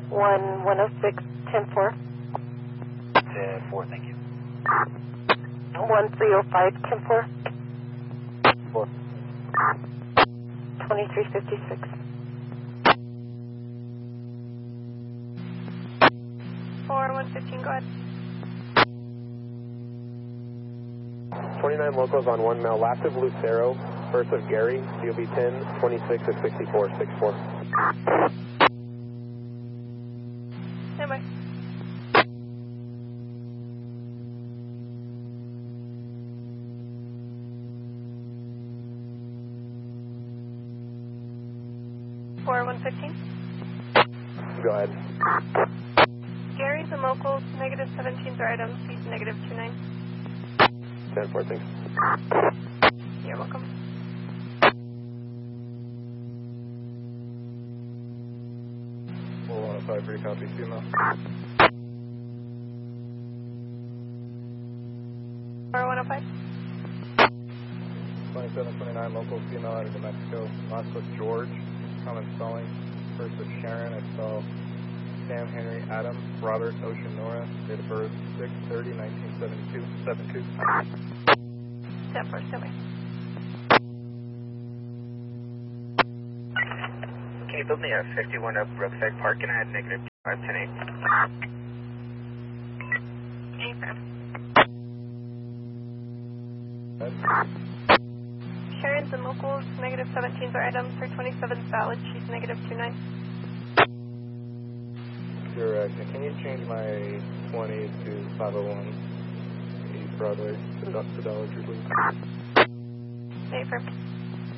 106, 10-4. 4, thank you. 1305, 10-4. 4. 2356. 115, go ahead. 29 locals on 1 mile, last of Lucero, first of Gary, DOB 10, 26 at 64, 64. Stand by. For 115. Go ahead. Gary's and locals, negative 17s are items, he's negative 29. 10-4, thanks. You're welcome. Full 105, copy, female. 105. 2729 local female out of New Mexico. Last with George. Common spelling. First with Sharon. I saw Sam Henry Adam Robert Ocean Nora. Date of birth 6/30/1972. 72. Step first, stand by. Can you build me a 51 up Brookside Park and add negative 510-8? Sharon's and locals, negative 17s are items, her 27's valid, she's negative 29. Correct. Can you change my 20 to 501 East Broadway to Dollar Tree, please? Affirmed.